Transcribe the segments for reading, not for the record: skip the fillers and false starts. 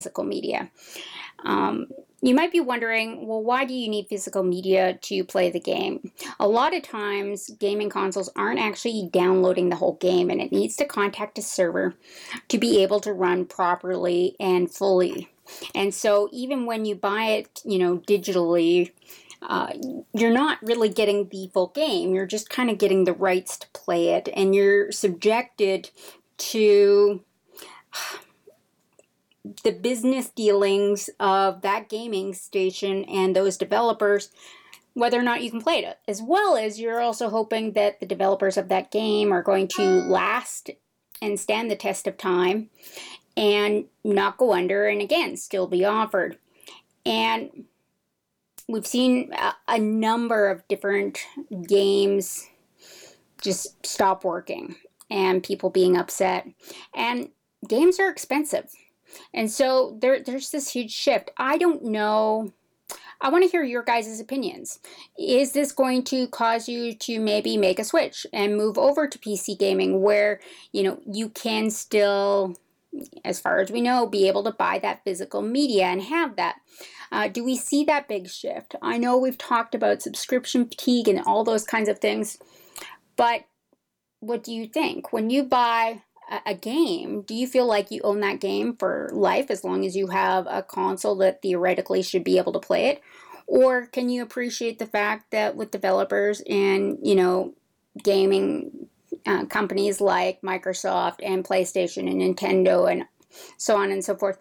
physical media. You might be wondering, well, why do you need physical media to play the game? A lot of times, gaming consoles aren't actually downloading the whole game, and it needs to contact a server to be able to run properly and fully. And so, even when you buy it, digitally, you're not really getting the full game. You're just kind of getting the rights to play it, and you're subjected to the business dealings of that gaming station and those developers, whether or not you can play it, as well as you're also hoping that the developers of that game are going to last and stand the test of time and not go under, and again, still be offered. And we've seen a number of different games just stop working and people being upset. And games are expensive. And so there's this huge shift. I don't know. I want to hear your guys' opinions. Is this going to cause you to maybe make a switch and move over to PC gaming where, you can still, as far as we know, be able to buy that physical media and have that? Do we see that big shift? I know we've talked about subscription fatigue and all those kinds of things, but what do you think? When you buy a game, do you feel like you own that game for life as long as you have a console that theoretically should be able to play it? Or can you appreciate the fact that with developers and, gaming companies like Microsoft and PlayStation and Nintendo and so on and so forth,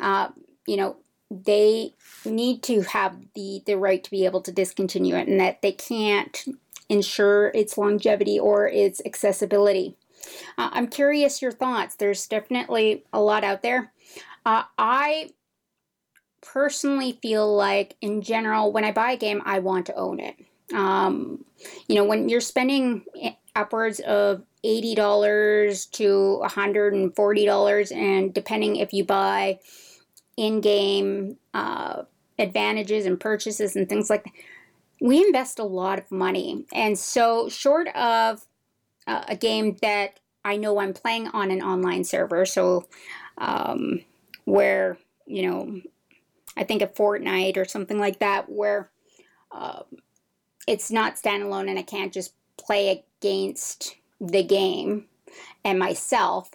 they need to have the right to be able to discontinue it, and that they can't ensure its longevity or its accessibility. I'm curious your thoughts. There's definitely a lot out there. I personally feel like, in general, when I buy a game, I want to own it. When you're spending upwards of $80 to $140, and depending if you buy in-game advantages and purchases and things like that, we invest a lot of money. And so short of a game that I know I'm playing on an online server, so where, I think of Fortnite or something like that, where it's not standalone and I can't just play against the game and myself.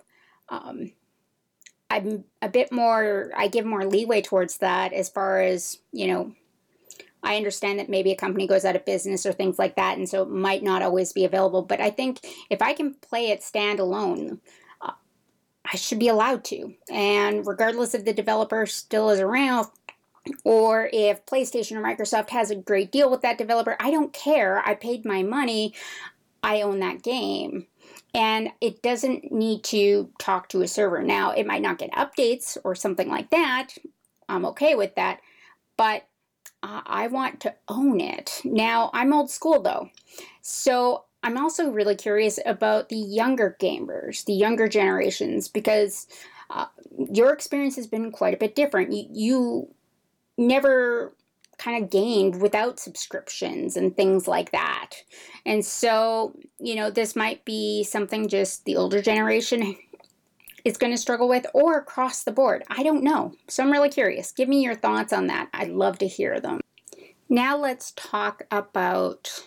I'm a bit more, I give more leeway towards that, as far as, I understand that maybe a company goes out of business or things like that, and so it might not always be available. But I think if I can play it standalone, I should be allowed to. And regardless if the developer still is around, or if PlayStation or Microsoft has a great deal with that developer, I don't care. I paid my money. I own that game. And it doesn't need to talk to a server. Now, it might not get updates or something like that. I'm okay with that. But I want to own it. Now, I'm old school though. So I'm also really curious about the younger gamers, the younger generations, because your experience has been quite a bit different. You never kind of gained without subscriptions and things like that. And so, this might be something just the older generation is going to struggle with, or across the board. I don't know. So I'm really curious. Give me your thoughts on that. I'd love to hear them. Now let's talk about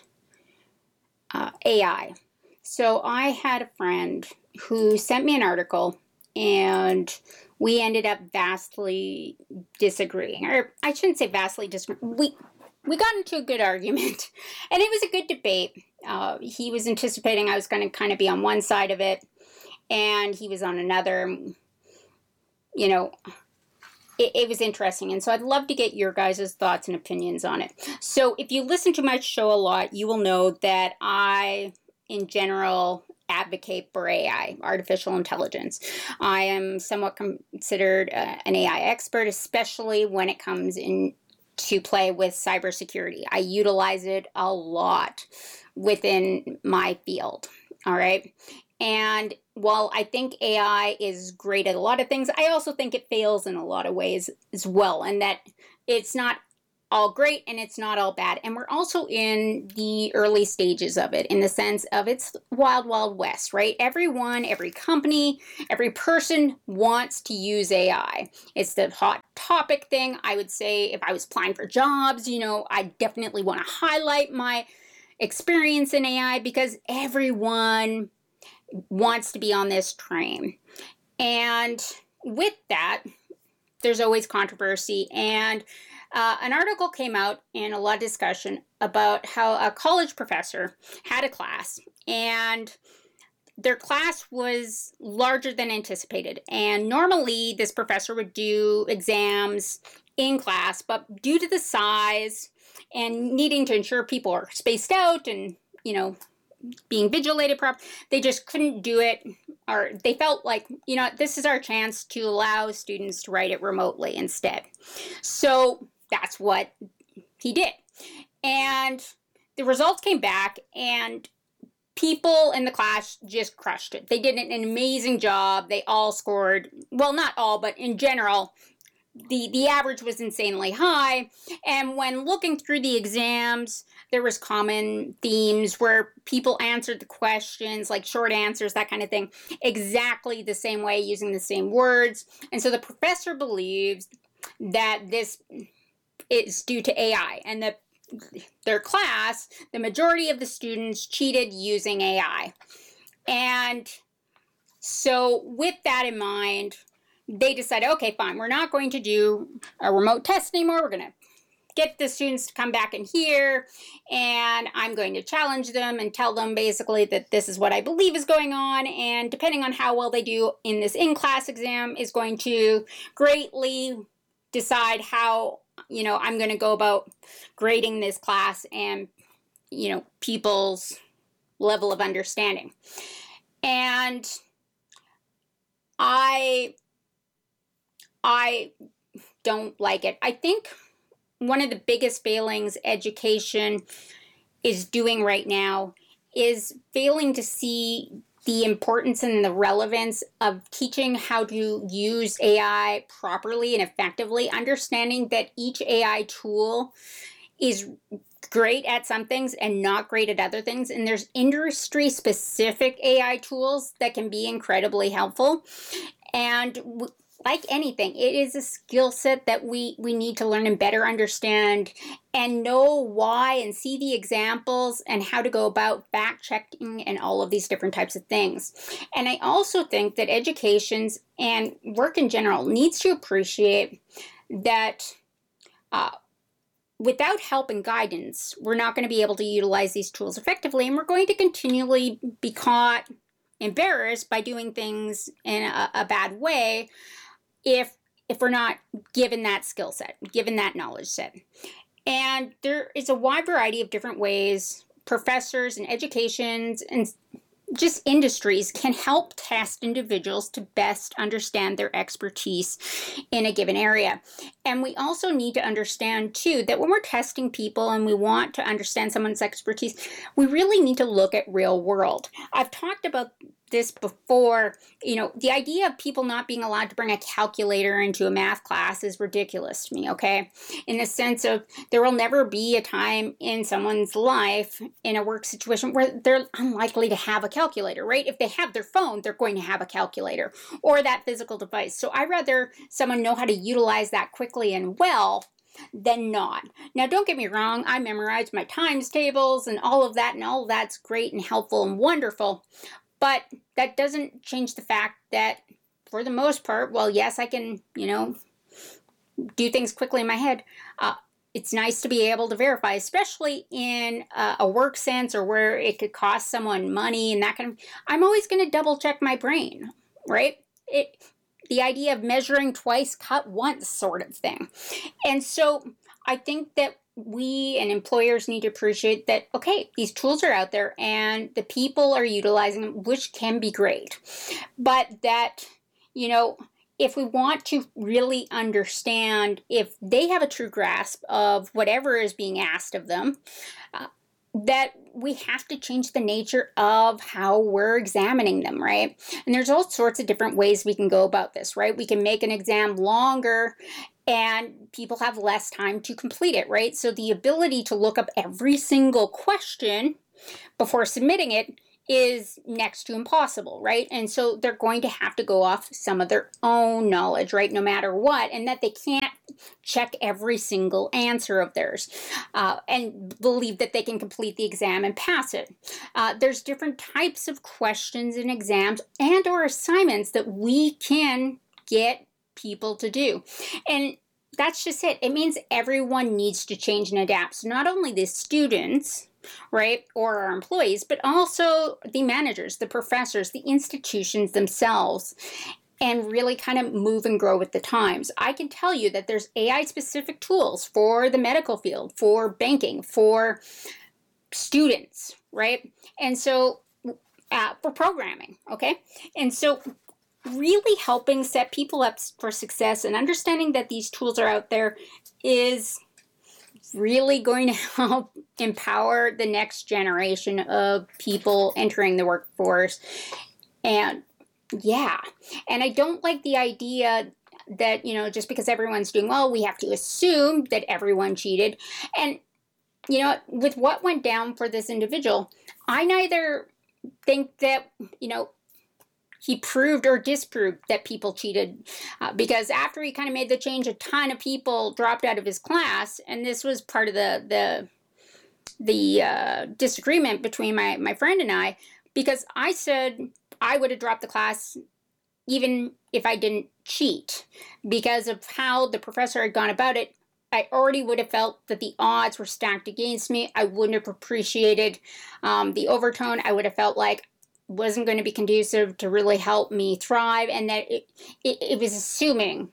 AI. So I had a friend who sent me an article, and we ended up vastly disagreeing. Or I shouldn't say vastly disagreeing. We got into a good argument, and it was a good debate. He was anticipating I was going to kind of be on one side of it, and he was on another. It was interesting, and so I'd love to get your guys' thoughts and opinions on it. So if you listen to my show a lot, you will know that I, in general, advocate for AI, artificial intelligence. I am somewhat considered an AI expert, especially when it comes in to play with cybersecurity. I utilize it a lot within my field, all right? And while I think AI is great at a lot of things, I also think it fails in a lot of ways as well, and that it's not all great and it's not all bad. And we're also in the early stages of it, in the sense of it's wild, wild west, right? Everyone, every company, every person wants to use AI. It's the hot topic thing. I would say if I was applying for jobs, I definitely want to highlight my experience in AI because everyone wants to be on this train. And with that, there's always controversy. And an article came out in a lot of discussion about how a college professor had a class, and their class was larger than anticipated. And normally, this professor would do exams in class, but due to the size and needing to ensure people are spaced out and, being vigilated properly, they just couldn't do it, or they felt like, this is our chance to allow students to write it remotely instead. So that's what he did. And the results came back, and people in the class just crushed it. They did an amazing job. They all scored, well, not all, but in general, the average was insanely high. And when looking through the exams, there was common themes where people answered the questions, like short answers, that kind of thing, exactly the same way, using the same words. And so the professor believes that this is due to AI, and that their class, the majority of the students cheated using AI. And so with that in mind, they decided, okay, fine, we're not going to do a remote test anymore. We're going to get the students to come back in here, and I'm going to challenge them and tell them basically that this is what I believe is going on, and depending on how well they do in this in-class exam is going to greatly decide how, I'm going to go about grading this class and, people's level of understanding. And I don't like it. I think one of the biggest failings education is doing right now is failing to see the importance and the relevance of teaching how to use AI properly and effectively, understanding that each AI tool is great at some things and not great at other things. And there's industry-specific AI tools that can be incredibly helpful. And like anything, it is a skill set that we need to learn and better understand and know why and see the examples and how to go about fact checking and all of these different types of things. And I also think that educations and work in general needs to appreciate that without help and guidance, we're not going to be able to utilize these tools effectively, and we're going to continually be caught embarrassed by doing things in a bad way if we're not given that skill set, given that knowledge set. And there is a wide variety of different ways professors and educations and just industries can help test individuals to best understand their expertise in a given area. And we also need to understand, too, that when we're testing people and we want to understand someone's expertise, we really need to look at real world. I've talked about this before. The idea of people not being allowed to bring a calculator into a math class is ridiculous to me, okay? In the sense of there will never be a time in someone's life in a work situation where they're unlikely to have a calculator, right? If they have their phone, they're going to have a calculator or that physical device. So I'd rather someone know how to utilize that quickly and well than not. Now, don't get me wrong, I memorized my times tables and all of that, and all of that's great and helpful and wonderful. But that doesn't change the fact that, for the most part, well, yes, I can, do things quickly in my head. It's nice to be able to verify, especially in a work sense or where it could cost someone money and that kind of. I'm always going to double check my brain, right? The idea of measuring twice, cut once sort of thing. And so I think that we and employers need to appreciate that, okay, these tools are out there and the people are utilizing them, which can be great. But that, if we want to really understand if they have a true grasp of whatever is being asked of them, that we have to change the nature of how we're examining them, right? And there's all sorts of different ways we can go about this, right? We can make an exam longer and people have less time to complete it, right? So the ability to look up every single question before submitting it is next to impossible, right? And so they're going to have to go off some of their own knowledge, right? No matter what, and that they can't check every single answer of theirs and believe that they can complete the exam and pass it. There's different types of questions in exams and or assignments that we can get people to do. And that's just it. It means everyone needs to change and adapt. So not only the students, right, or our employees, but also the managers, the professors, the institutions themselves, and really kind of move and grow with the times. I can tell you that there's AI-specific tools for the medical field, for banking, for students, right? And so for programming, okay? And so really helping set people up for success and understanding that these tools are out there is really going to help empower the next generation of people entering the workforce. And yeah, and I don't like the idea that, you know, just because everyone's doing well, we have to assume that everyone cheated. And, you know, with what went down for this individual, I neither think that, you know, he proved or disproved that people cheated because after he kind of made the change, a ton of people dropped out of his class, and this was part of the disagreement between my friend and I, because I said I would have dropped the class even if I didn't cheat because of how the professor had gone about it. I already would have felt that the odds were stacked against me. I wouldn't have appreciated the overtone. I would have felt like wasn't going to be conducive to really help me thrive, and that it was assuming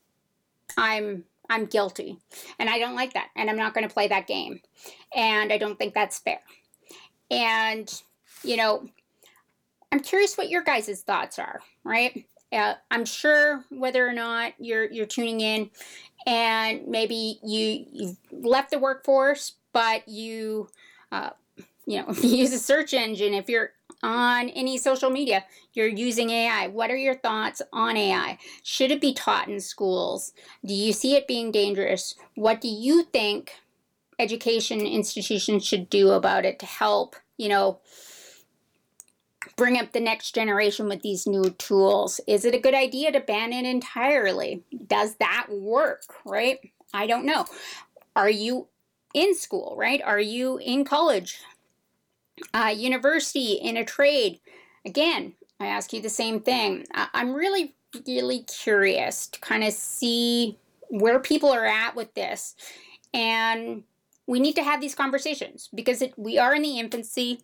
I'm guilty, and I don't like that, and I'm not going to play that game, and I don't think that's fair. And you know, I'm curious what your guys' thoughts are, right? I'm sure whether or not you're tuning in, and maybe you've left the workforce, but you know, if you use a search engine, if you're on any social media, you're using AI. What are your thoughts on AI? Should it be taught in schools? Do you see it being dangerous? What do you think education institutions should do about it to help, you know, bring up the next generation with these new tools? Is it a good idea to ban it entirely? Does that work, right? I don't know. Are you in school, right? Are you in college? University, in a trade? Again, I ask you the same thing. I'm really, really curious to kind of see where people are at with this. And we need to have these conversations because we are in the infancy.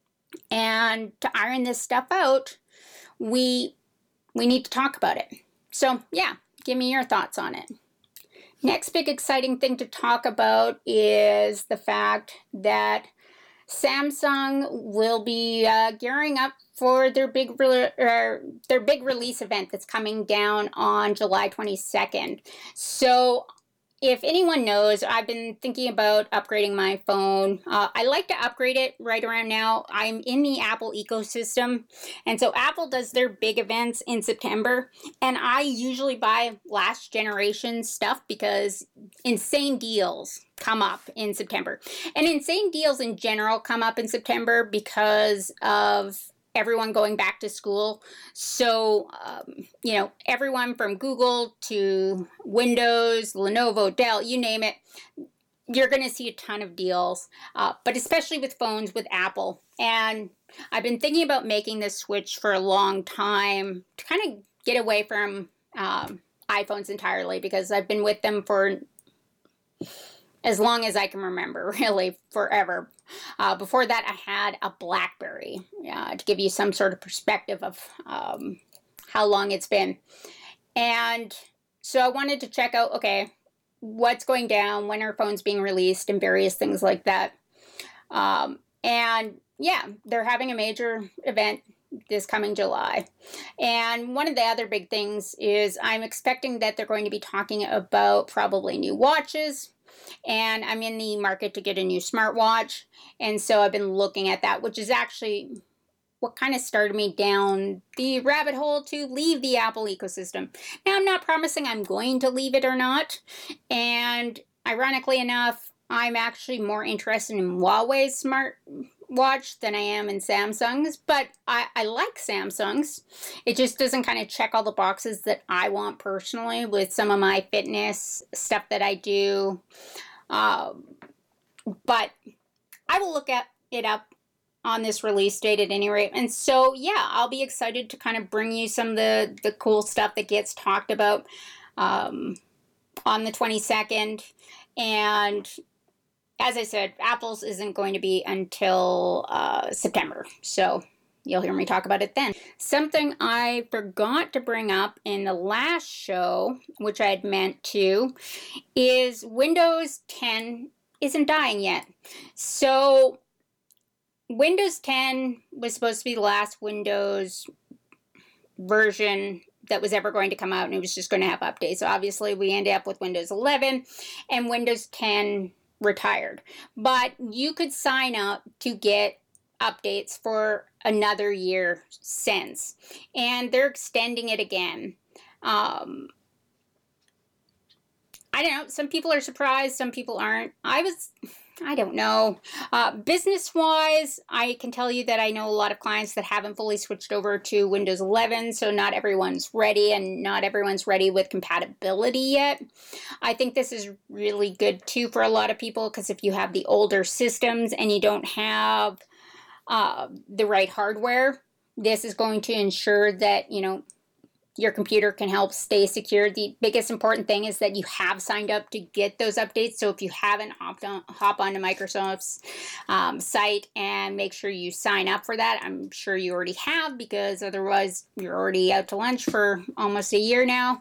And to iron this stuff out, we need to talk about it. So yeah, give me your thoughts on it. Next big exciting thing to talk about is the fact that Samsung will be gearing up for their big release event that's coming down on July 22nd. So if anyone knows, I've been thinking about upgrading my phone. I like to upgrade it right around now. I'm in the Apple ecosystem, and so Apple does their big events in September, and I usually buy last generation stuff because insane deals come up in September. And insane deals in general come up in September because of everyone going back to school. So, you know, everyone from Google to Windows, Lenovo, Dell, you name it, you're going to see a ton of deals, but especially with phones with Apple. And I've been thinking about making this switch for a long time to kind of get away from iPhones entirely because I've been with them for as long as I can remember, really, forever. Before that, I had a BlackBerry, to give you some sort of perspective of how long it's been. And so I wanted to check out, okay, what's going down, when are phones being released, and various things like that. And yeah, they're having a major event this coming July. And one of the other big things is I'm expecting that they're going to be talking about probably new watches. And I'm in the market to get a new smartwatch. And so I've been looking at that, which is actually what kind of started me down the rabbit hole to leave the Apple ecosystem. Now, I'm not promising I'm going to leave it or not, and ironically enough, I'm actually more interested in Huawei's smartwatch than I am in Samsung's, but I like Samsung's. It just doesn't kind of check all the boxes that I want personally with some of my fitness stuff that I do. But I will look at it up on this release date at any rate. And so, yeah, I'll be excited to kind of bring you some of the cool stuff that gets talked about on the 22nd. And as I said, Apple's isn't going to be until September. So you'll hear me talk about it then. Something I forgot to bring up in the last show, which I had meant to, is Windows 10 isn't dying yet. So Windows 10 was supposed to be the last Windows version that was ever going to come out, and it was just going to have updates. So obviously we ended up with Windows 11, and Windows 10 retired. But you could sign up to get updates for another year since, and they're extending it again. I don't know, some people are surprised, some people aren't. I don't know. Business-wise, I can tell you that I know a lot of clients that haven't fully switched over to Windows 11, so not everyone's ready, and not everyone's ready with compatibility yet. I think this is really good, too, for a lot of people, because if you have the older systems and you don't have the right hardware, this is going to ensure that, you know, your computer can help stay secure. The biggest important thing is that you have signed up to get those updates. So if you haven't, hop onto Microsoft's site and make sure you sign up for that. I'm sure you already have, because otherwise you're already out to lunch for almost a year now.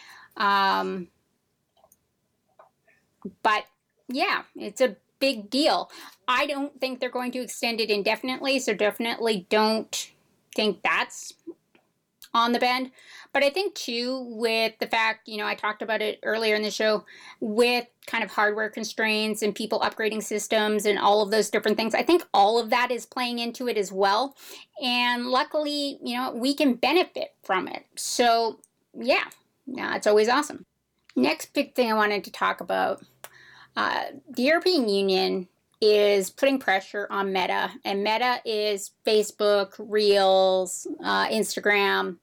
But yeah, it's a big deal. I don't think they're going to extend it indefinitely, so definitely don't think that's on the bend. But I think, too, with the fact, you know, I talked about it earlier in the show, with kind of hardware constraints and people upgrading systems and all of those different things, I think all of that is playing into it as well. And luckily, you know, we can benefit from it. So, yeah, it's always awesome. Next big thing I wanted to talk about, the European Union is putting pressure on Meta, and Meta is Facebook, Reels, Instagram.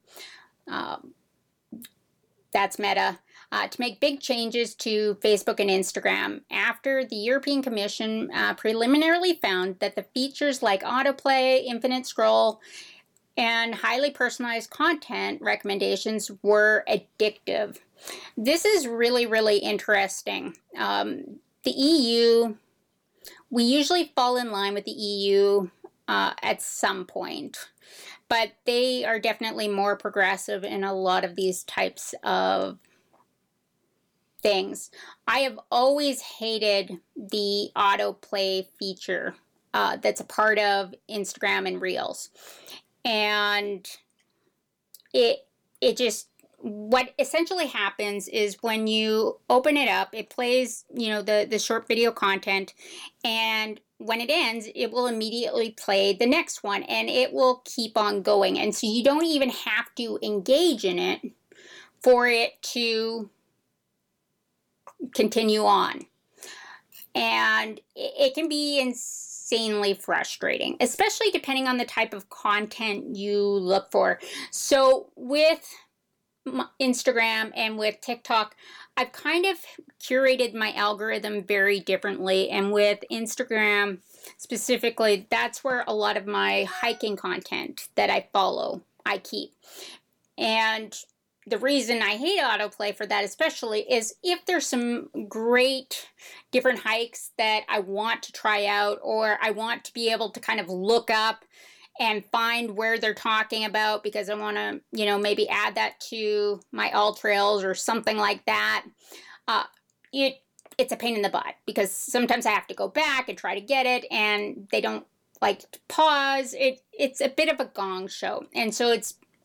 That's Meta, to make big changes to Facebook and Instagram after the European Commission preliminarily found that the features like autoplay, infinite scroll, and highly personalized content recommendations were addictive. This is really, really interesting. The EU, we usually fall in line with the EU at some point, but they are definitely more progressive in a lot of these types of things. I have always hated the autoplay feature that's a part of Instagram and Reels. And it just, what essentially happens is when you open it up, it plays, you know, the short video content, and when it ends, it will immediately play the next one, and it will keep on going. And so you don't even have to engage in it for it to continue on. And it can be insanely frustrating, especially depending on the type of content you look for. So with Instagram and with TikTok, I've kind of curated my algorithm very differently, and with Instagram specifically, that's where a lot of my hiking content that I follow, I keep. And the reason I hate autoplay for that especially is if there's some great different hikes that I want to try out, or I want to be able to kind of look up and find where they're talking about because I want to, you know, maybe add that to my AllTrails or something like that. It's a pain in the butt because sometimes I have to go back and try to get it, and they don't like to pause. It's a bit of a gong show, and so it's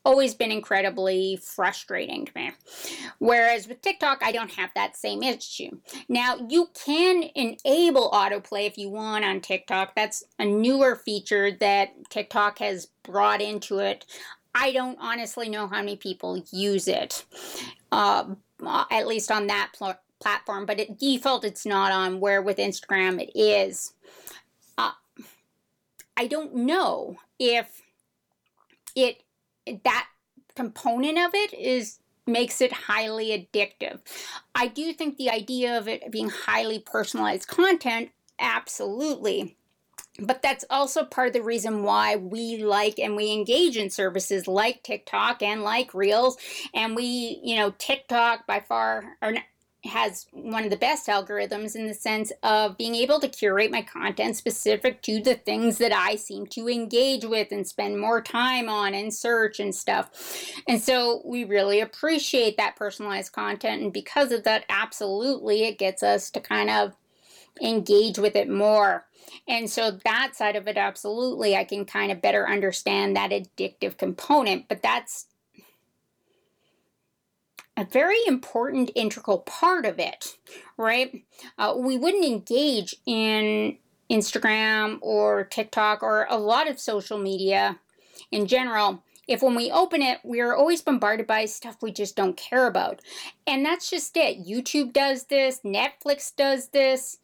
always been incredibly frustrating to me. Whereas with TikTok, I don't have that same issue. Now, you can enable autoplay if you want on TikTok. That's a newer feature that TikTok has brought into it. I don't honestly know how many people use it, at least on that platform, but at default it's not on, where with Instagram it is. I don't know if that component of it makes it highly addictive. I do think the idea of it being highly personalized content, absolutely. But that's also part of the reason why we like and we engage in services like TikTok and like Reels. And we, TikTok by far has one of the best algorithms in the sense of being able to curate my content specific to the things that I seem to engage with and spend more time on and search and stuff. And so we really appreciate that personalized content. And because of that, absolutely, it gets us to kind of engage with it more. And so that side of it, absolutely, I can kind of better understand that addictive component. But that's a very important integral part of it, right? We wouldn't engage in Instagram or TikTok or a lot of social media in general if when we open it, we're always bombarded by stuff we just don't care about. And that's just it. YouTube does this, Netflix does this,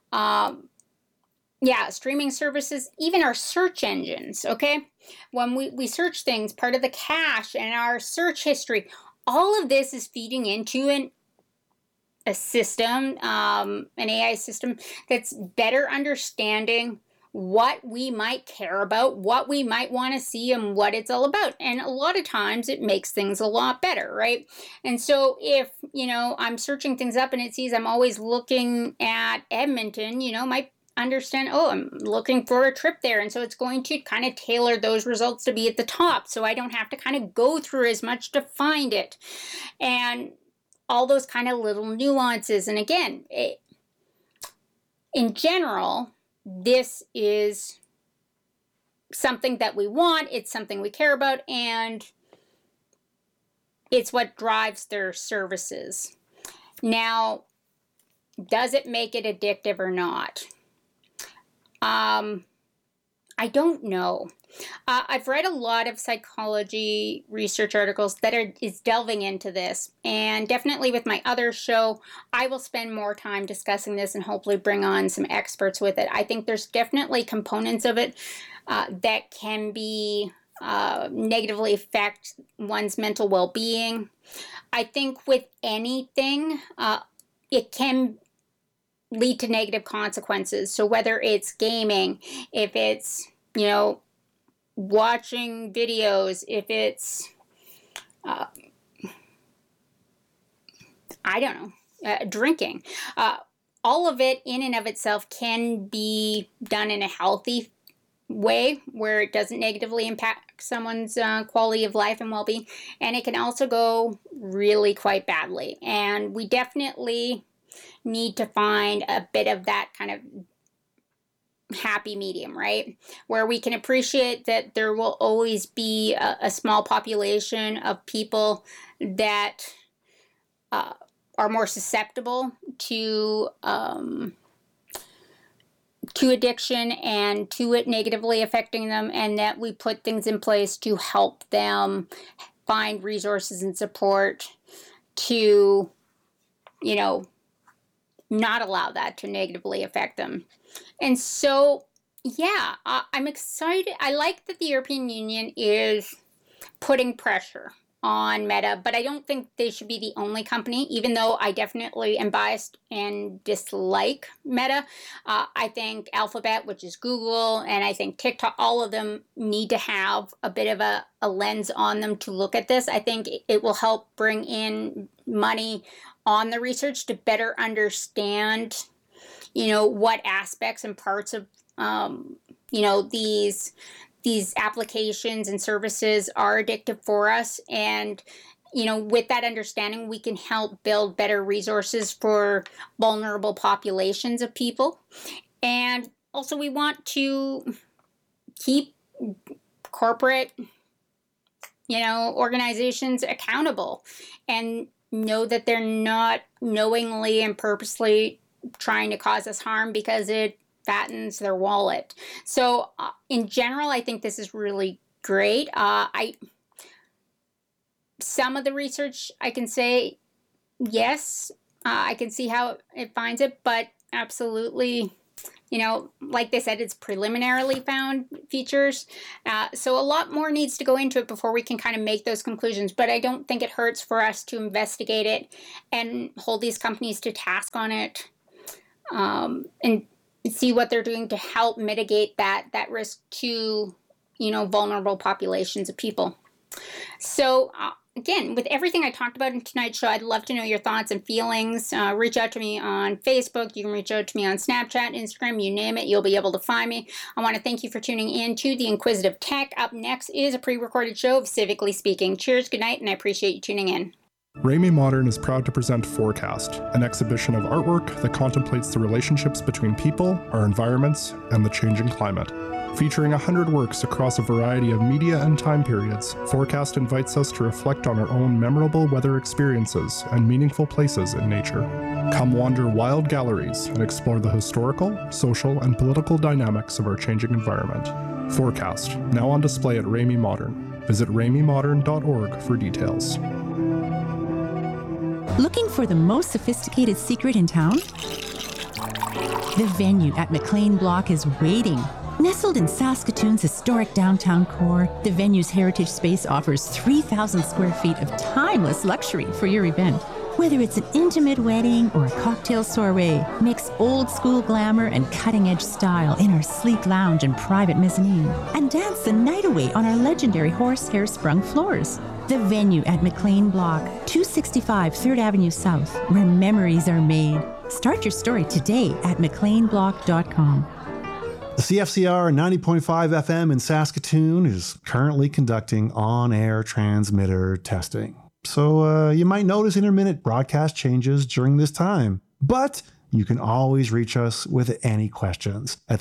streaming services, even our search engines, okay? When we search things, part of the cache and our search history, all of this is feeding into a system, an AI system that's better understanding what we might care about, what we might want to see, and what it's all about. And a lot of times it makes things a lot better, right? And so if, I'm searching things up and it sees I'm always looking at Edmonton, might understand, I'm looking for a trip there. And so it's going to kind of tailor those results to be at the top. So I don't have to kind of go through as much to find it. And all those kind of little nuances. And again, in general, this is something that we want. It's something we care about. And it's what drives their services. Now, does it make it addictive or not? I don't know. I've read a lot of psychology research articles that is delving into this, and definitely with my other show, I will spend more time discussing this and hopefully bring on some experts with it. I think there's definitely components of it that can be negatively affect one's mental well-being. I think with anything, it can lead to negative consequences. So whether it's gaming, if it's, watching videos, if it's, drinking, all of it in and of itself can be done in a healthy way where it doesn't negatively impact someone's quality of life and well-being. And it can also go really quite badly. And we definitely need to find a bit of that kind of happy medium, right? Where we can appreciate that there will always be a small population of people that are more susceptible to addiction and to it negatively affecting them, and that we put things in place to help them find resources and support to, not allow that to negatively affect them. And so, I'm excited. I like that the European Union is putting pressure on Meta, but I don't think they should be the only company, even though I definitely am biased and dislike Meta. I think Alphabet, which is Google, and I think TikTok, all of them need to have a bit of a lens on them to look at this. I think it will help bring in money on the research to better understand, what aspects and parts of, these applications and services are addictive for us. And, with that understanding, we can help build better resources for vulnerable populations of people. And also we want to keep corporate organizations accountable and know that they're not knowingly and purposely trying to cause us harm because it fattens their wallet. So in general, I think this is really great. Some of the research I can say, yes, I can see how it finds it, but absolutely, like they said, it's preliminarily found features. So a lot more needs to go into it before we can kind of make those conclusions. But I don't think it hurts for us to investigate it and hold these companies to task on it, and see what they're doing to help mitigate that risk to, vulnerable populations of people. So again, with everything I talked about in tonight's show, I'd love to know your thoughts and feelings. Reach out to me on Facebook. You can reach out to me on Snapchat, Instagram, you name it. You'll be able to find me. I want to thank you for tuning in to The Inquisitive Tech. Up next is a pre-recorded show of Civically Speaking. Cheers, good night, and I appreciate you tuning in. Ramey Modern is proud to present Forecast, an exhibition of artwork that contemplates the relationships between people, our environments, and the changing climate. Featuring 100 works across a variety of media and time periods, Forecast invites us to reflect on our own memorable weather experiences and meaningful places in nature. Come wander wild galleries and explore the historical, social, and political dynamics of our changing environment. Forecast, now on display at Ramey Modern. Visit rameymodern.org for details. Looking for the most sophisticated secret in town? The venue at McLean Block is waiting. Nestled in Saskatoon's historic downtown core, the venue's heritage space offers 3,000 square feet of timeless luxury for your event. Whether it's an intimate wedding or a cocktail soiree, mix old school glamour and cutting edge style in our sleek lounge and private mezzanine, and dance the night away on our legendary horsehair sprung floors. The venue at McLean Block, 265 3rd Avenue South, where memories are made. Start your story today at mcleanblock.com. The CFCR 90.5 FM in Saskatoon is currently conducting on-air transmitter testing. So you might notice intermittent broadcast changes during this time. But you can always reach us with any questions at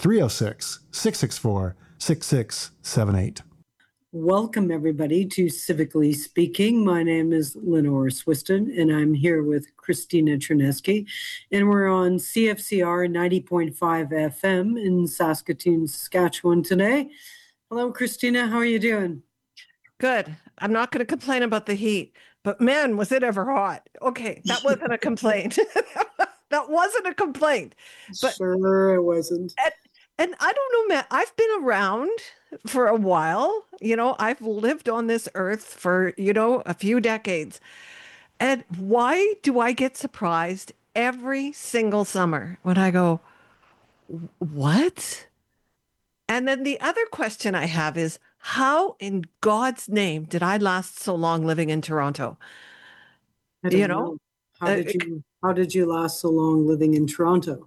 306-664-6678. Welcome, everybody, to Civically Speaking. My name is Lenore Swiston, and I'm here with Christina Chernesky, and we're on CFCR 90.5 FM in Saskatoon, Saskatchewan today. Hello, Christina. How are you doing? Good. I'm not going to complain about the heat, but man, was it ever hot. Okay, that wasn't a complaint. That wasn't a complaint. But, sure, it wasn't. And I don't know, Matt, I've been around for a while. I've lived on this earth for, a few decades. And why do I get surprised every single summer when I go, what? And then the other question I have is, how in God's name did I last so long living in Toronto? I don't know. How did you last so long living in Toronto?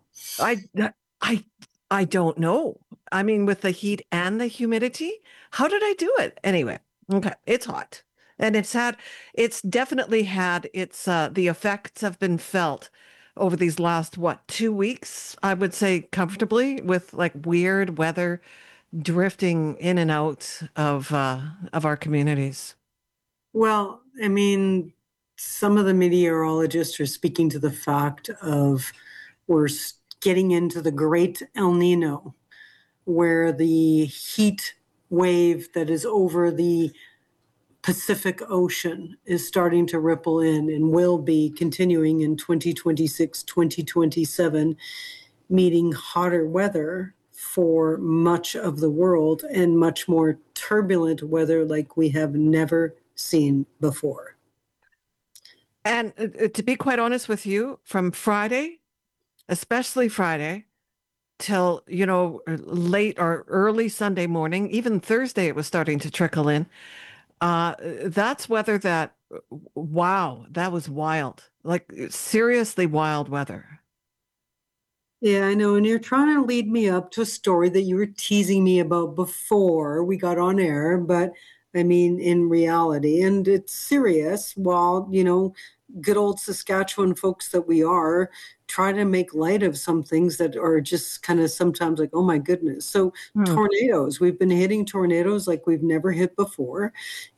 I don't know. I mean, with the heat and the humidity, how did I do it? Anyway, okay, it's hot. And it's definitely had the effects have been felt over these last, 2 weeks, I would say comfortably, with like weird weather drifting in and out of our communities. Well, I mean, some of the meteorologists are speaking to the fact of we're getting into the Great El Nino, where the heat wave that is over the Pacific Ocean is starting to ripple in and will be continuing in 2026, 2027, meaning hotter weather for much of the world and much more turbulent weather like we have never seen before. And to be quite honest with you, from Friday, especially Friday, till, late or early Sunday morning, even Thursday, it was starting to trickle in. That's weather that was wild, like seriously wild weather. Yeah, I know. And you're trying to lead me up to a story that you were teasing me about before we got on air, but I mean, in reality, and it's serious, while, good old Saskatchewan folks that we are, try to make light of some things that are just kind of sometimes like, oh my goodness. So tornadoes, we've been hitting tornadoes like we've never hit before.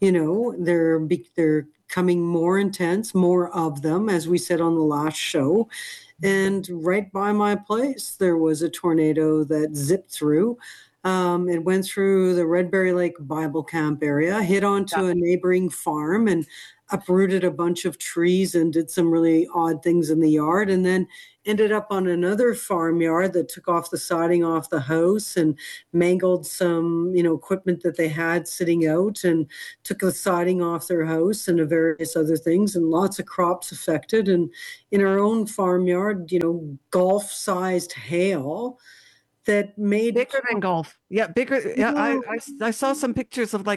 They're coming more intense, more of them, as we said on the last show. And right by my place, there was a tornado that zipped through. It went through the Redberry Lake Bible Camp area, hit onto a neighboring farm, and uprooted a bunch of trees and did some really odd things in the yard, and then ended up on another farmyard that took off the siding off the house and mangled some, equipment that they had sitting out, and took the siding off their house and various other things, and lots of crops affected. And in our own farmyard, golf-sized hail that made bigger than golf. Yeah, bigger. Yeah, I saw some pictures of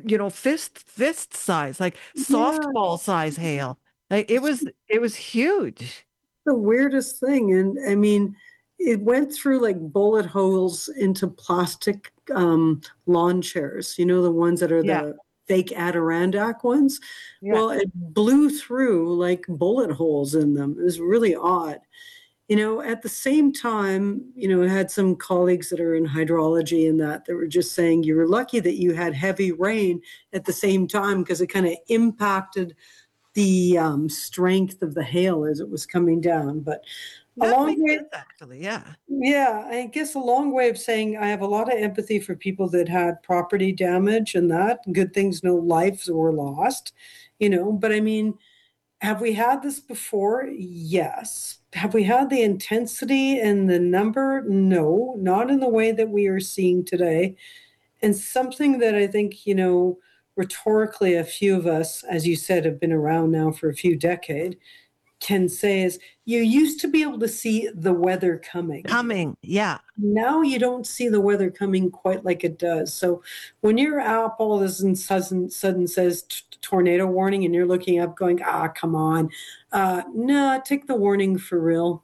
fist size, like softball size hail. Like it was huge. The weirdest thing. And I mean, it went through like bullet holes into plastic lawn chairs, the ones that are the fake Adirondack ones. Yeah. Well, it blew through like bullet holes in them. It was really odd. At the same time, I had some colleagues that are in hydrology and that were just saying you were lucky that you had heavy rain at the same time, because it kind of impacted the strength of the hail as it was coming down. But a long way, actually, yeah, I guess a long way of saying I have a lot of empathy for people that had property damage and that. Good things, no lives were lost, But I mean, have we had this before? Yes. Have we had the intensity and the number? No, not in the way that we are seeing today. And something that I think, rhetorically, a few of us, as you said, have been around now for a few decades, can say is you used to be able to see the weather coming. Yeah. Now you don't see the weather coming quite like it does. So when your app all of a sudden says tornado warning and you're looking up going, come on. No, take the warning for real.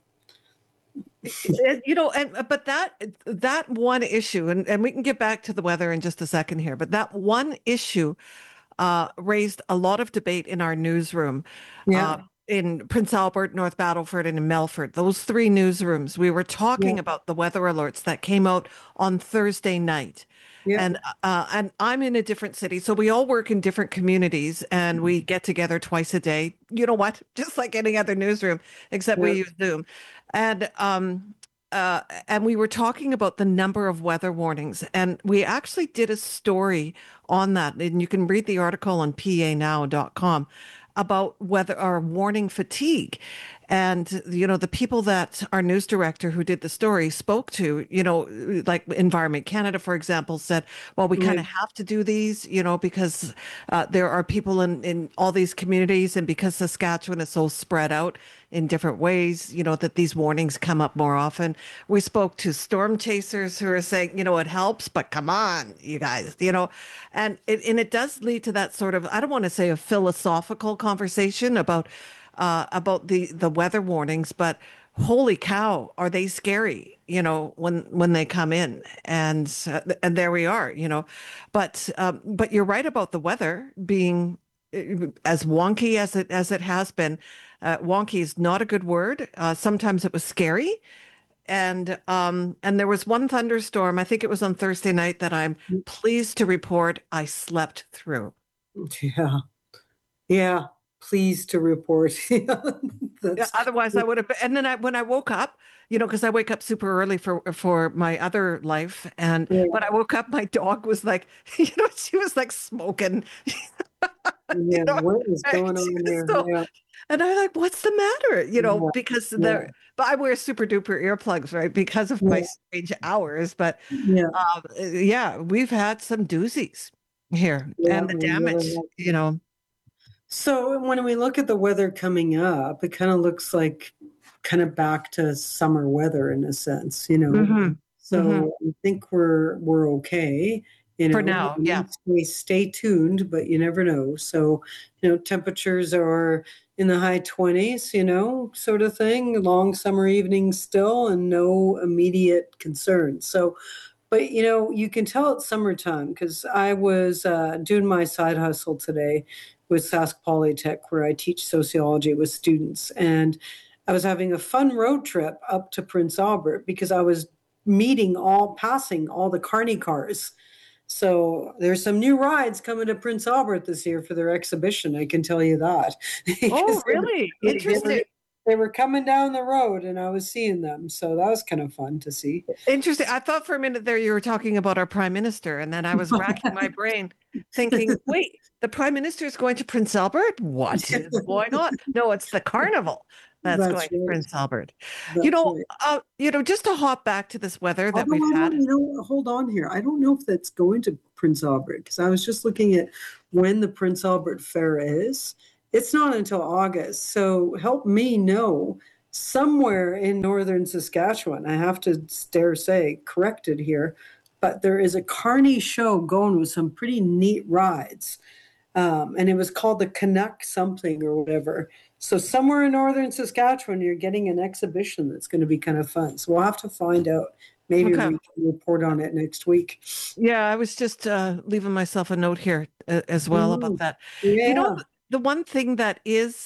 But that one issue, and we can get back to the weather in just a second here, but that one issue raised a lot of debate in our newsroom. Yeah. In Prince Albert, North Battleford, and in Melfort, those three newsrooms, we were talking about the weather alerts that came out on Thursday night. Yeah. And I'm in a different city, so we all work in different communities, and we get together twice a day. You know what? Just like any other newsroom, except we use Zoom. And we were talking about the number of weather warnings, and we actually did a story on that, and you can read the article on panow.com about weather or warning fatigue. And, the people that our news director who did the story spoke to, like Environment Canada, for example, said, well, we kind of have to do these, because there are people in all these communities, and because Saskatchewan is so spread out in different ways, that these warnings come up more often. We spoke to storm chasers who are saying, it helps, but come on, you guys, and it does lead to that sort of, I don't want to say a philosophical conversation about the weather warnings, but holy cow, are they scary, when they come in, and there we are, but you're right about the weather being as wonky as it has been. Wonky is not a good word. Sometimes it was scary. And there was one thunderstorm, I think it was on Thursday night, that I'm pleased to report I slept through. Yeah. Yeah. Pleased to report. Otherwise I would have. And then when I woke up, because I wake up super early for my other life. And when I woke up, my dog was like, she was like smoking. What is going on there? And I'm like, what's the matter? Because but I wear super duper earplugs, right? Because of my strange hours. But we've had some doozies here and the damage, So when we look at the weather coming up, it kind of looks like kind of back to summer weather in a sense, Mm-hmm. So I think we're okay. For now, yeah. We stay tuned, but you never know. So, temperatures are in the high 20s, sort of thing. Long summer evenings still, and no immediate concerns. So, but you can tell it's summertime, because I was doing my side hustle today, with Sask Polytech, where I teach sociology with students. And I was having a fun road trip up to Prince Albert because I was passing all the Carney cars. So there's some new rides coming to Prince Albert this year for their exhibition. I can tell you that. Oh, really? Interesting. They were coming down the road and I was seeing them. So that was kind of fun to see. Interesting. I thought for a minute there you were talking about our prime minister, and then I was racking my brain thinking, wait, the prime minister is going to Prince Albert? What is going on? No, it's the carnival that's going right. to Prince Albert. That's right. Just to hop back to this weather that we've had. Hold on here. I don't know if that's going to Prince Albert, because I was just looking at when the Prince Albert Fair is. It's not until August. So help me know, somewhere in northern Saskatchewan, I have to say corrected here, but there is a Carney show going with some pretty neat rides. And it was called the Canuck something or whatever. So somewhere in northern Saskatchewan, you're getting an exhibition that's going to be kind of fun. So we'll have to find out. Maybe we can report on it next week. Yeah, I was just leaving myself a note here as well about that. Yeah. The one thing that is,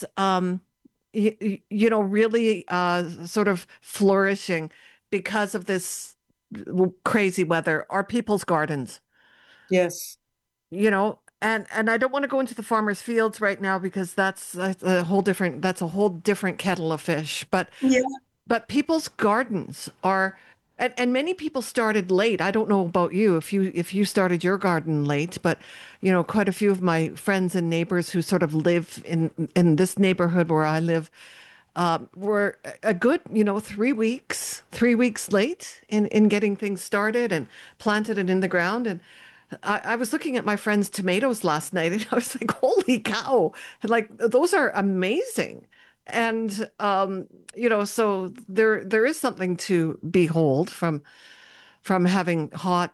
really sort of flourishing because of this crazy weather are people's gardens. Yes. And I don't want to go into the farmers' fields right now because that's a whole different kettle of fish. But people's gardens are. And many people started late. I don't know about you, if you started your garden late, but quite a few of my friends and neighbors who sort of live in this neighborhood where I live were a good 3 weeks late in getting things started and planted it in the ground. And I was looking at my friend's tomatoes last night, and I was like, "Holy cow! Like those are amazing." And so there is something to behold from having hot,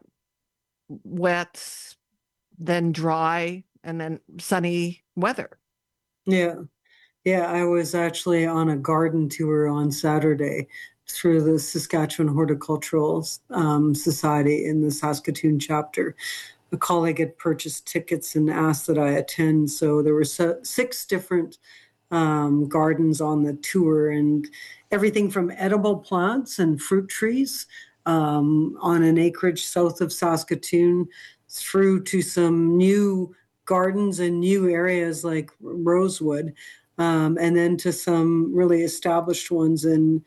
wet, then dry, and then sunny weather. Yeah. I was actually on a garden tour on Saturday through the Saskatchewan Horticultural Society in the Saskatoon chapter. A colleague had purchased tickets and asked that I attend. So there were 6 different gardens on the tour, and everything from edible plants and fruit trees on an acreage south of Saskatoon through to some new gardens and new areas like Rosewood, and then to some really established ones in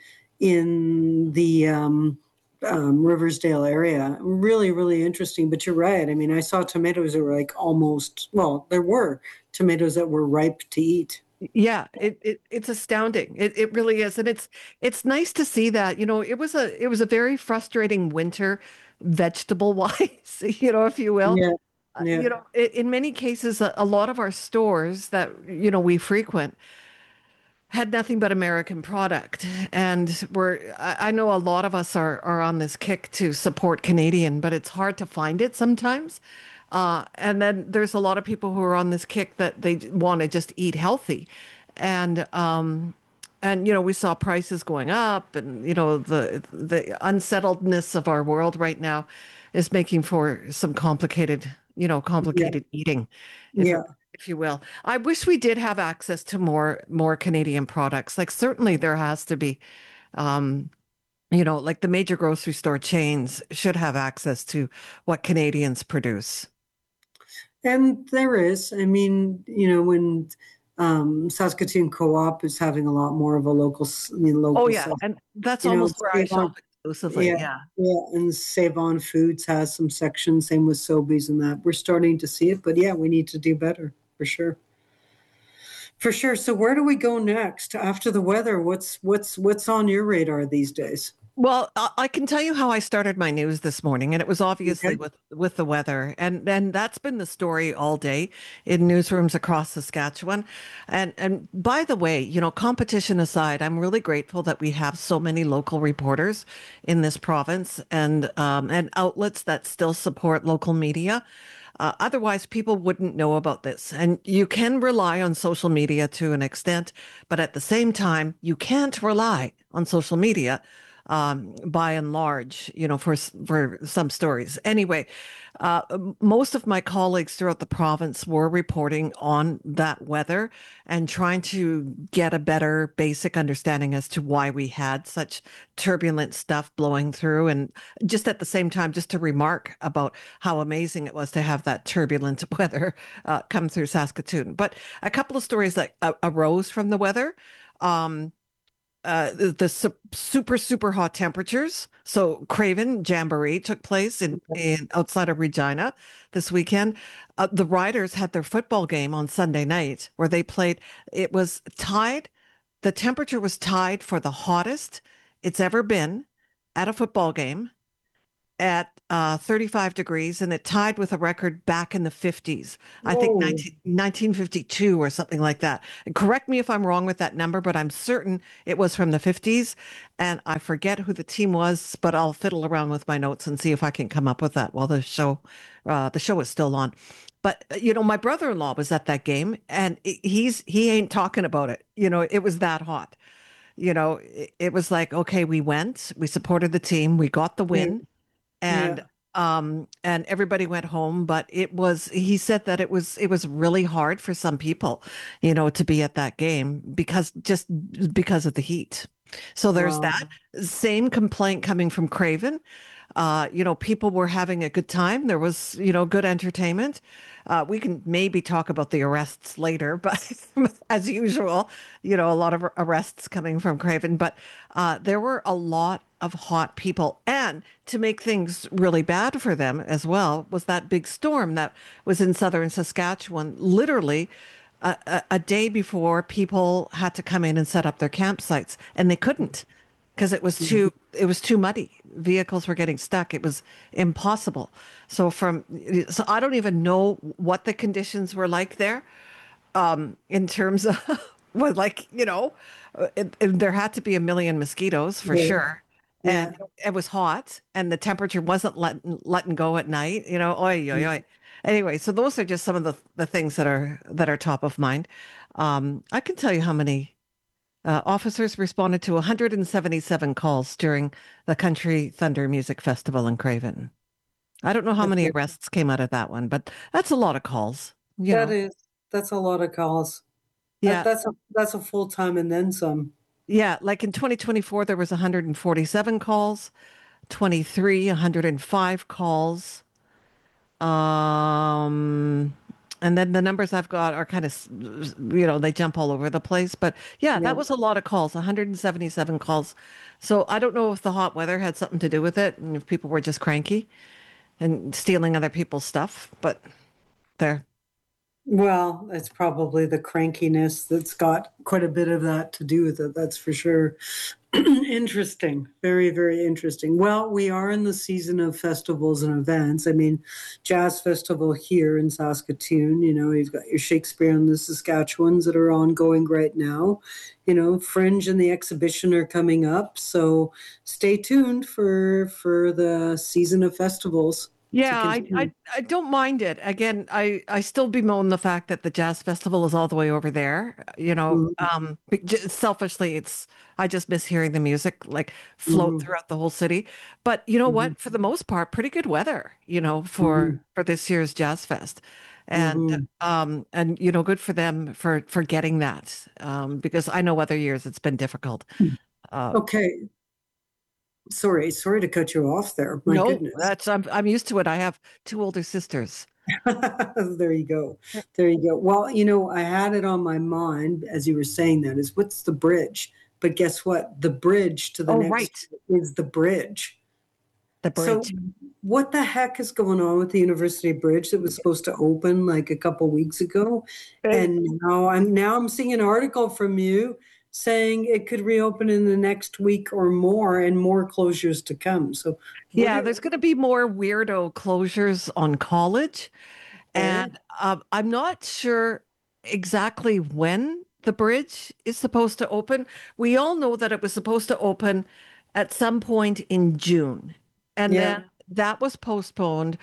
the Riversdale area. Really, really interesting. But you're right. I mean, I saw tomatoes that were there were tomatoes that were ripe to eat. Yeah, it's astounding. It really is, and it's nice to see that. It was a very frustrating winter, vegetable wise, if you will. Yeah. In many cases, a lot of our stores that we frequent had nothing but American product, and I know a lot of us are on this kick to support Canadian, but it's hard to find it sometimes. And then there's a lot of people who are on this kick that they want to just eat healthy. And we saw prices going up, and, the unsettledness of our world right now is making for some complicated eating, if you will. I wish we did have access to more Canadian products. Like certainly there has to be, like the major grocery store chains should have access to what Canadians produce. And there is, I mean, when Saskatoon Co-op is having a lot more of a local. Oh yeah, stuff. And that's almost where I shop exclusively. Yeah, and Save On Foods has some sections. Same with Sobeys and that. We're starting to see it, but yeah, we need to do better for sure. For sure. So where do we go next after the weather? What's on your radar these days? Well, I can tell you how I started my news this morning, and it was obviously with the weather, and that's been the story all day in newsrooms across Saskatchewan. And by the way, competition aside, I'm really grateful that we have so many local reporters in this province and outlets that still support local media. Otherwise, people wouldn't know about this. And you can rely on social media to an extent, but at the same time, you can't rely on social media by and large, for some stories. Anyway, most of my colleagues throughout the province were reporting on that weather and trying to get a better basic understanding as to why we had such turbulent stuff blowing through. And just at the same time, just to remark about how amazing it was to have that turbulent weather come through Saskatoon. But a couple of stories that arose from the weather. The super hot temperatures. So Craven Jamboree took place in outside of Regina this weekend. The Riders had their football game on Sunday night where they played. It was tied. The temperature was tied for the hottest it's ever been at a football game at 35 degrees, and it tied with a record back in the 50s. I think 1952 or something like that. And correct me if I'm wrong with that number, but I'm certain it was from the 50s. And I forget who the team was, but I'll fiddle around with my notes and see if I can come up with that while the show is still on. But my brother-in-law was at that game, and he ain't talking about it. It was that hot. It was like, okay, we went, we supported the team, we got the win. And everybody went home, but he said that it was really hard for some people, to be at that game because of the heat. So there's that same complaint coming from Craven. People were having a good time. There was, good entertainment. We can maybe talk about the arrests later, but as usual, a lot of arrests coming from Craven, but there were a lot of hot people. And to make things really bad for them as well was that big storm that was in southern Saskatchewan, literally a day before people had to come in and set up their campsites, and they couldn't because it was too muddy. Vehicles were getting stuck. It was impossible. So I don't even know what the conditions were like there, in terms of there had to be a million mosquitoes for sure. And it was hot, and the temperature wasn't letting go at night. Oy, oy, oy. Anyway, so those are just some of the things that are top of mind. I can tell you how many officers responded to 177 calls during the Country Thunder Music Festival in Craven. I don't know how many arrests came out of that one, but that's a lot of calls. That's a lot of calls. Yeah, that's a full time and then some. Yeah, like in 2024, there was 147 calls, 105 calls. And then the numbers I've got are kind of, they jump all over the place. But yeah, that was a lot of calls, 177 calls. So I don't know if the hot weather had something to do with it and if people were just cranky and stealing other people's stuff. But there. Well, it's probably the crankiness that's got quite a bit of that to do with it. That's for sure. Interesting. Very, very interesting. Well, we are in the season of festivals and events. I mean, Jazz Festival here in Saskatoon, you've got your Shakespeare and the Saskatchewans that are ongoing right now. Fringe and the exhibition are coming up. So stay tuned for the season of festivals. Yeah, I don't mind it. Again, I still bemoan the fact that the Jazz Festival is all the way over there. Selfishly, I just miss hearing the music like float throughout the whole city. But you know what? For the most part, pretty good weather, for this year's Jazz Fest. And good for them for getting that. Because I know other years it's been difficult. Okay. Sorry to cut you off there. My goodness. I'm used to it. I have two older sisters. There you go. Well, I had it on my mind as you were saying that is what's the bridge? But guess what? The bridge to the next is the bridge. The bridge. So what the heck is going on with the University Bridge that was supposed to open like a couple weeks ago? And now I'm seeing an article from you saying it could reopen in the next week or more and more closures to come. So there's going to be more weirdo closures on College. And I'm not sure exactly when the bridge is supposed to open. We all know that it was supposed to open at some point in June. And then that was postponed.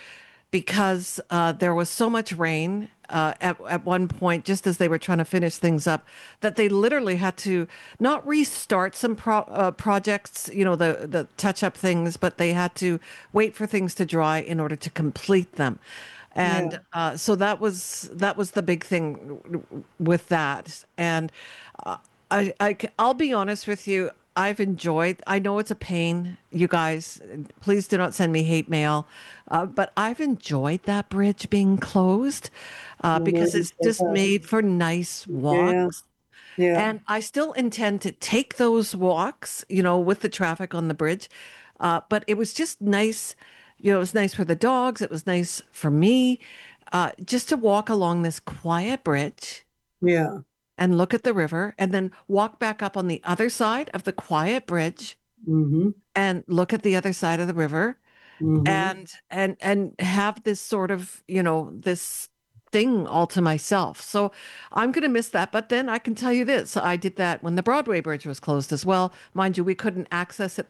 because there was so much rain at one point, just as they were trying to finish things up, that they literally had to not restart some projects, the touch up things, but they had to wait for things to dry in order to complete them. And so that was the big thing with that. And I'll be honest with you. I know it's a pain, you guys. Please do not send me hate mail. But I've enjoyed that bridge being closed because it's just made for nice walks. Yeah. And I still intend to take those walks, with the traffic on the bridge. But it was just nice. It was nice for the dogs. It was nice for me just to walk along this quiet bridge. Yeah. And look at the river and then walk back up on the other side of the quiet bridge and look at the other side of the river and have this sort of, this thing all to myself. So I'm going to miss that. But then I can tell you this. I did that when the Broadway Bridge was closed as well. Mind you, we couldn't access it